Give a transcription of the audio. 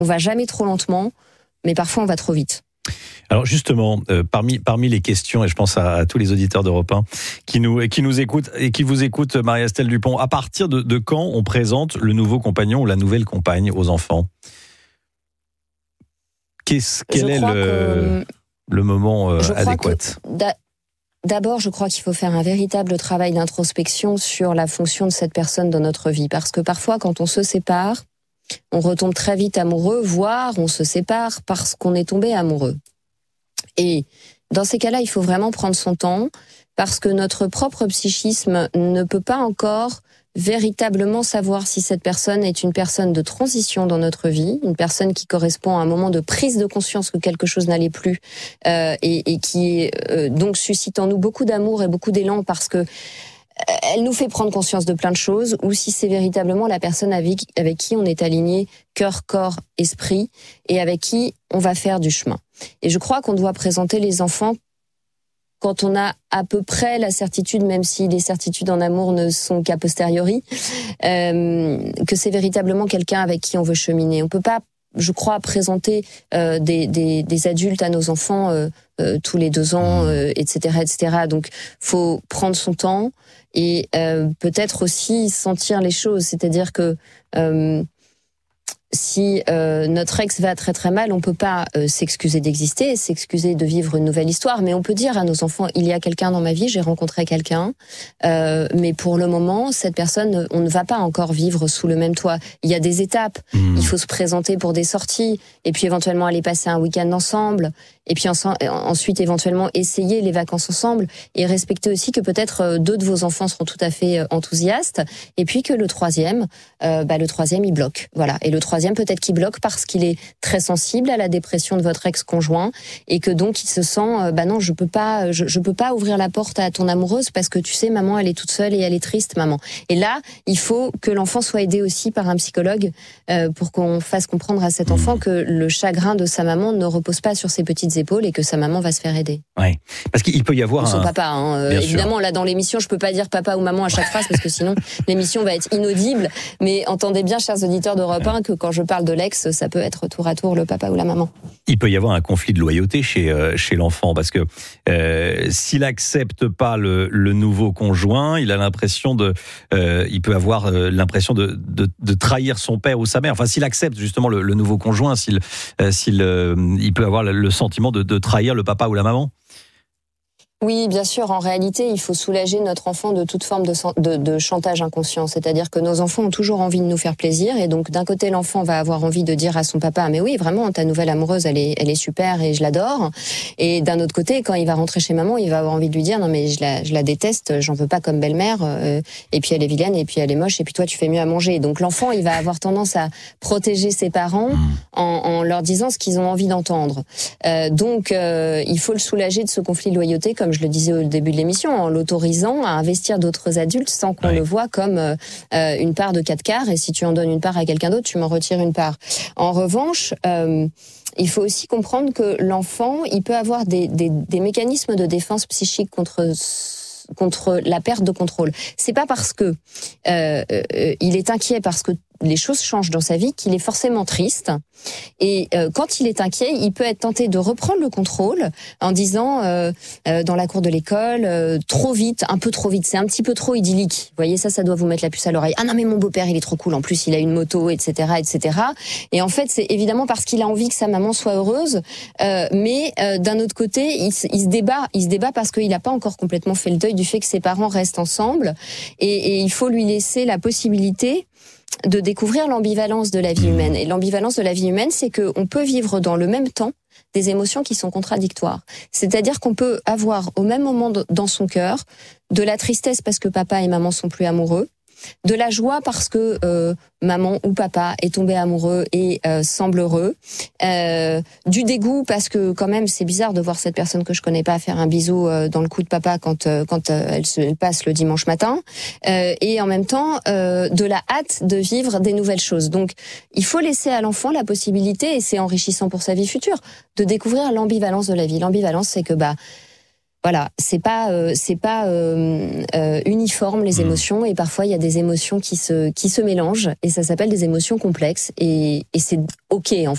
On va jamais trop lentement, mais parfois on va trop vite. Alors justement, parmi les questions, et je pense à tous les auditeurs d'Europe 1 qui nous écoutent et qui vous écoutent, Marie-Estelle Dupont, à partir de quand on présente le nouveau compagnon ou la nouvelle compagne aux enfants ? Quel est le moment adéquat ? D'abord, je crois qu'il faut faire un véritable travail d'introspection sur la fonction de cette personne dans notre vie. Parce que parfois, quand on se sépare, on retombe très vite amoureux, voire on se sépare parce qu'on est tombé amoureux. Et dans ces cas-là, il faut vraiment prendre son temps, parce que notre propre psychisme ne peut pas encore véritablement savoir si cette personne est une personne de transition dans notre vie, une personne qui correspond à un moment de prise de conscience que quelque chose n'allait plus, et qui donc suscite en nous beaucoup d'amour et beaucoup d'élan parce que elle nous fait prendre conscience de plein de choses, ou si c'est véritablement la personne avec qui on est aligné cœur, corps, esprit, et avec qui on va faire du chemin. Et je crois qu'on doit présenter les enfants quand on a à peu près la certitude, même si les certitudes en amour ne sont qu'à posteriori, que c'est véritablement quelqu'un avec qui on veut cheminer. On peut pas, je crois, présenter des adultes à nos enfants tous les 2 ans, etc., etc. Donc, faut prendre son temps et peut-être aussi sentir les choses. C'est-à-dire que si notre ex va très très mal, on peut pas s'excuser d'exister, s'excuser de vivre une nouvelle histoire, mais on peut dire à nos enfants, il y a quelqu'un dans ma vie, j'ai rencontré quelqu'un, mais pour le moment, cette personne, on ne va pas encore vivre sous le même toit. Il y a des étapes, il faut se présenter pour des sorties, et puis éventuellement aller passer un week-end ensemble, et puis ensuite éventuellement essayer les vacances ensemble, et respecter aussi que peut-être 2 de vos enfants seront tout à fait enthousiastes, et puis que le troisième il bloque, voilà. Et le troisième peut-être qu'il bloque parce qu'il est très sensible à la dépression de votre ex-conjoint, et que donc il se sent non, je peux pas ouvrir la porte à ton amoureuse parce que tu sais, maman elle est toute seule et elle est triste, maman. Et là il faut que l'enfant soit aidé aussi par un psychologue pour qu'on fasse comprendre à cet enfant que le chagrin de sa maman ne repose pas sur ses petites épaules et que sa maman va se faire aider. Oui, parce qu'il peut y avoir son papa, évidemment sûr. Là dans l'émission je peux pas dire papa ou maman à chaque phrase parce que sinon l'émission va être inaudible, mais entendez bien, chers auditeurs d'Europe 1, que quand je parle de l'ex, ça peut être tour à tour le papa ou la maman. Il peut y avoir un conflit de loyauté chez l'enfant, parce que s'il accepte pas le nouveau conjoint, il a l'impression il peut avoir l'impression de trahir son père ou sa mère. Enfin, s'il accepte justement le nouveau conjoint, il peut avoir le sentiment de trahir le papa ou la maman. Oui, bien sûr. En réalité, il faut soulager notre enfant de toute forme de chantage inconscient. C'est-à-dire que nos enfants ont toujours envie de nous faire plaisir. Et donc, d'un côté, l'enfant va avoir envie de dire à son papa, mais oui, vraiment, ta nouvelle amoureuse, elle est super et je l'adore. Et d'un autre côté, quand il va rentrer chez maman, il va avoir envie de lui dire, non, mais je la déteste, j'en veux pas comme belle-mère. Et puis, elle est vilaine, et puis elle est moche, et puis toi, tu fais mieux à manger. Donc, l'enfant, il va avoir tendance à protéger ses parents en leur disant ce qu'ils ont envie d'entendre. Donc, il faut le soulager de ce conflit de loyauté, comme je le disais au début de l'émission, en l'autorisant à investir d'autres adultes sans qu'on le voit comme une part de 4 quarts, et si tu en donnes une part à quelqu'un d'autre, tu m'en retires une part. En revanche, il faut aussi comprendre que l'enfant, il peut avoir des mécanismes de défense psychique contre la perte de contrôle. C'est pas parce que il est inquiet parce que les choses changent dans sa vie qu'il est forcément triste. Et quand il est inquiet, il peut être tenté de reprendre le contrôle en disant dans la cour de l'école, trop vite, un peu trop vite, c'est un petit peu trop idyllique. Vous voyez, ça doit vous mettre la puce à l'oreille. Ah non, mais mon beau-père, il est trop cool. En plus, il a une moto, etc., etc. Et en fait, c'est évidemment parce qu'il a envie que sa maman soit heureuse. Mais d'un autre côté, il se débat parce qu'il n'a pas encore complètement fait le deuil du fait que ses parents restent ensemble. Et il faut lui laisser la possibilité de découvrir l'ambivalence de la vie humaine. Et l'ambivalence de la vie humaine, c'est qu'on peut vivre dans le même temps des émotions qui sont contradictoires. C'est-à-dire qu'on peut avoir au même moment dans son cœur de la tristesse parce que papa et maman sont plus amoureux, de la joie parce que maman ou papa est tombé amoureux et semble heureux, du dégoût parce que quand même c'est bizarre de voir cette personne que je connais pas faire un bisou dans le cou de papa quand elle passe le dimanche matin, et en même temps de la hâte de vivre des nouvelles choses. Donc il faut laisser à l'enfant la possibilité, et c'est enrichissant pour sa vie future, de découvrir l'ambivalence de la vie. L'ambivalence, c'est que voilà, c'est pas uniforme les émotions, et parfois il y a des émotions qui se mélangent, et ça s'appelle des émotions complexes, et c'est ok en fait.